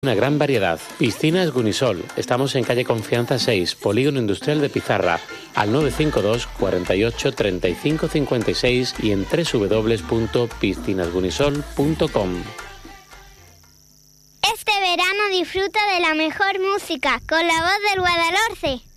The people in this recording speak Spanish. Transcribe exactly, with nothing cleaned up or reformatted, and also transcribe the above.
Una gran variedad. Piscinas Gunisol. Estamos en calle Confianza seis, Polígono Industrial de Pizarra, al nueve cinco dos, cuarenta y ocho, treinta y cinco cincuenta y seis y en doble u doble u doble u punto piscinas gunisol punto com. Este verano disfruta de la mejor música con la voz del Guadalhorce.